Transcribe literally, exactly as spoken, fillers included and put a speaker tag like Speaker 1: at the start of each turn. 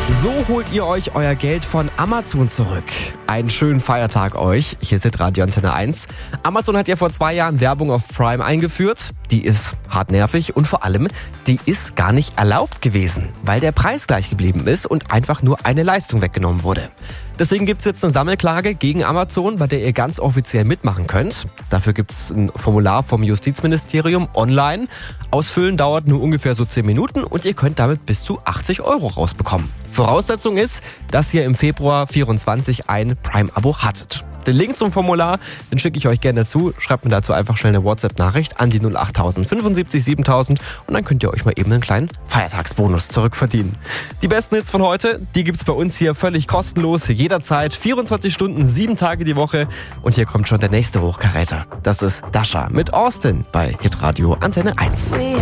Speaker 1: So holt ihr euch euer Geld von Amazon zurück. Einen schönen Feiertag euch. Hier ist Radio Antenne eins. Amazon hat ja vor zwei Jahren Werbung auf Prime eingeführt. Die ist hartnervig und vor allem, die ist gar nicht erlaubt gewesen, weil der Preis gleich geblieben ist und einfach nur eine Leistung weggenommen wurde. Deswegen gibt es jetzt eine Sammelklage gegen Amazon, bei der ihr ganz offiziell mitmachen könnt. Dafür gibt es ein Formular vom Justizministerium online. Ausfüllen dauert nur ungefähr so zehn Minuten und ihr könnt damit bis zu achtzig Euro rausbekommen. Voraussetzung ist, dass ihr im Februar vierundzwanzig ein Prime-Abo hattet. Den Link zum Formular, den schicke ich euch gerne zu. Schreibt mir dazu einfach schnell eine WhatsApp-Nachricht an die null acht null null sieben siebentausend und dann könnt ihr euch mal eben einen kleinen Feiertagsbonus zurückverdienen. Die besten Hits von heute, die gibt's bei uns hier völlig kostenlos, jederzeit, vierundzwanzig Stunden, sieben Tage die Woche. Und hier kommt schon der nächste Hochkaräter. Das ist Dasha mit Austin bei Hitradio Antenne eins.